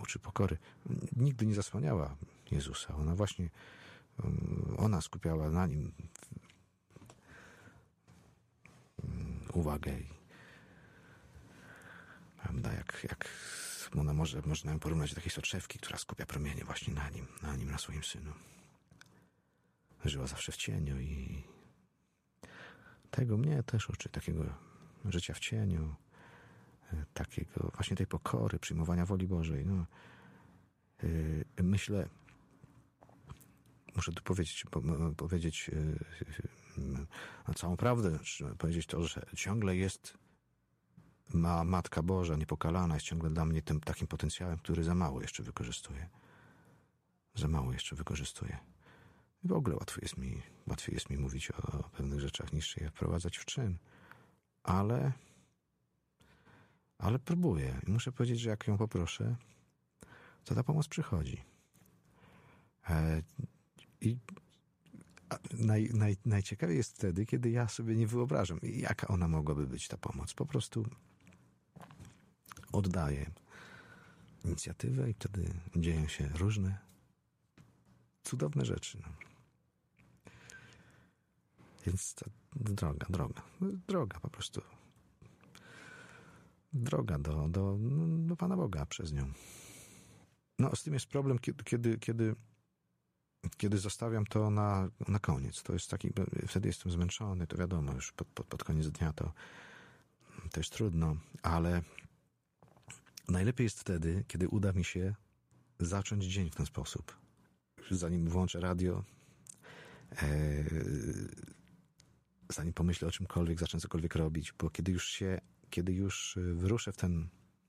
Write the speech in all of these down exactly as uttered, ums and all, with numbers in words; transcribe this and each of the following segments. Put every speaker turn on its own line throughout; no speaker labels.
uczy pokory. Nigdy nie zasłaniała Jezusa. Ona właśnie, ona skupiała na Nim uwagę. Prawda, jak, jak ona może, można ją porównać do takiej soczewki, która skupia promienie właśnie na Nim, na Nim, na swoim Synu. Żyła zawsze w cieniu i tego mnie też uczy, takiego życia w cieniu, takiego właśnie tej pokory, przyjmowania woli Bożej. No, yy, myślę, muszę tu powiedzieć, po, powiedzieć yy, yy, całą prawdę, powiedzieć to, że ciągle jest ma Matka Boża niepokalana, jest ciągle dla mnie tym takim potencjałem, który za mało jeszcze wykorzystuje. Za mało jeszcze wykorzystuje. I w ogóle łatwo jest mi, łatwiej jest mi mówić o, o pewnych rzeczach, niż je wprowadzać w czyn. Ale ale próbuję. I muszę powiedzieć, że jak ją poproszę, to ta pomoc przychodzi. E, I naj, naj, najciekawiej jest wtedy, kiedy ja sobie nie wyobrażam, jaka ona mogłaby być, ta pomoc. Po prostu oddaję inicjatywę i wtedy dzieją się różne cudowne rzeczy. No. Więc to droga, droga, droga po prostu. Droga do, do, do Pana Boga przez nią. No, z tym jest problem, kiedy, kiedy, kiedy, kiedy zostawiam to na, na koniec. To jest taki, wtedy jestem zmęczony, to wiadomo, już pod, pod, pod koniec dnia to, to jest trudno, ale najlepiej jest wtedy, kiedy uda mi się zacząć dzień w ten sposób. Zanim włączę radio, e, zanim pomyślę o czymkolwiek, zacznę cokolwiek robić, bo kiedy już się, kiedy już wyruszę w ten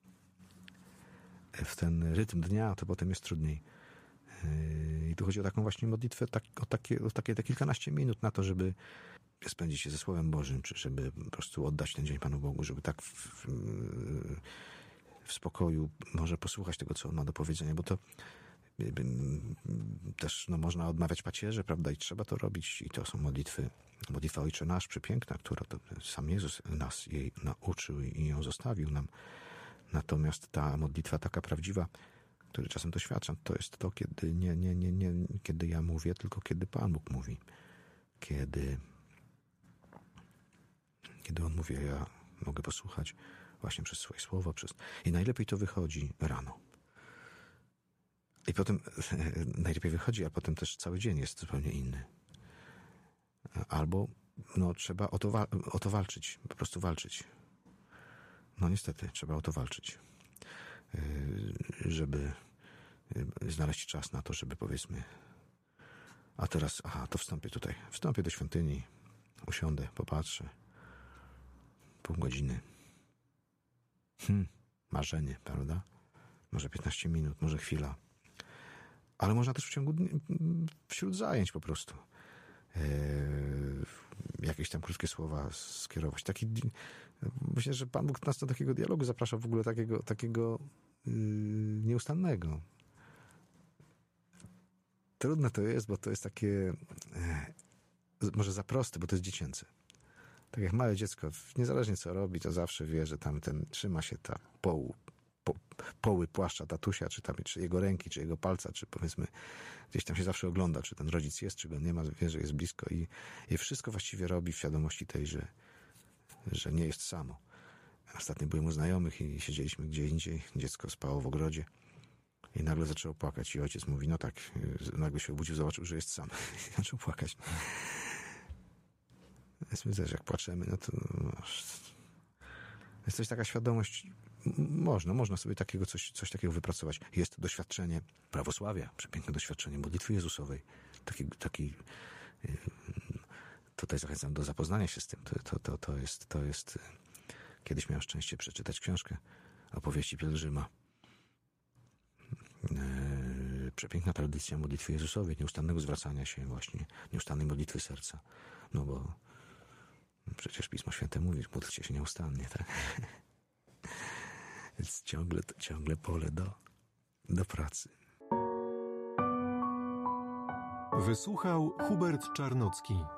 w ten rytm dnia, to potem jest trudniej. I tu chodzi o taką właśnie modlitwę, tak, o takie, o takie te kilkanaście minut na to, żeby spędzić się ze Słowem Bożym, czy żeby po prostu oddać ten dzień Panu Bogu, żeby tak w, w, w spokoju może posłuchać tego, co On ma do powiedzenia, bo to też no, można odmawiać pacierze, prawda, i trzeba to robić, i to są modlitwy, modlitwa Ojcze Nasz przepiękna, która to sam Jezus nas jej nauczył i ją zostawił nam. Natomiast ta modlitwa taka prawdziwa, której czasem doświadczam, to jest to, kiedy nie, nie, nie, nie, kiedy ja mówię, tylko kiedy Pan Bóg mówi. Kiedy kiedy On mówi, a ja mogę posłuchać właśnie przez swoje słowa. Przez... I najlepiej to wychodzi rano. I potem najlepiej wychodzi, a potem też cały dzień jest zupełnie inny. Albo no, trzeba o to, wa- o to walczyć, po prostu walczyć. No niestety, trzeba o to walczyć. Żeby znaleźć czas na to, żeby powiedzmy, a teraz, aha, to wstąpię tutaj, wstąpię do świątyni, usiądę, popatrzę, pół godziny. Hmm, marzenie, prawda? Może piętnaście minut, może chwila. Ale można też w ciągu dnia, wśród zajęć po prostu e, jakieś tam krótkie słowa skierować. Taki, myślę, że Pan Bóg nas do takiego dialogu zaprasza, w ogóle takiego, takiego yy, nieustannego. Trudne to jest, bo to jest takie e, może za proste, bo to jest dziecięce. Tak jak małe dziecko, niezależnie co robi, to zawsze wie, że tam ten trzyma się ta połu Po, poły płaszcza tatusia, czy tam, czy jego ręki, czy jego palca, czy powiedzmy gdzieś tam się zawsze ogląda, czy ten rodzic jest, czy go nie ma, wie, że jest blisko i, i wszystko właściwie robi w świadomości tej, że, że nie jest samo. Ostatnio byłem u znajomych i siedzieliśmy gdzie indziej, dziecko spało w ogrodzie i nagle zaczęło płakać i ojciec mówi, no tak, nagle się obudził, zobaczył, że jest sam i zaczął płakać. Więc my też jak płaczemy, no to no, jest coś taka świadomość. Można, można sobie takiego coś, coś takiego wypracować. Jest doświadczenie prawosławia, przepiękne doświadczenie modlitwy Jezusowej. Taki, taki, tutaj zachęcam do zapoznania się z tym. To, to, to, to, jest, to jest... Kiedyś miałem szczęście przeczytać książkę Opowieści pielgrzyma. Przepiękna tradycja modlitwy Jezusowej, nieustannego zwracania się właśnie, nieustannej modlitwy serca. No bo przecież Pismo Święte mówi, módlcie się nieustannie, tak? Więc ciągle, ciągle pole do, do pracy.
Wysłuchał Hubert Czarnocki.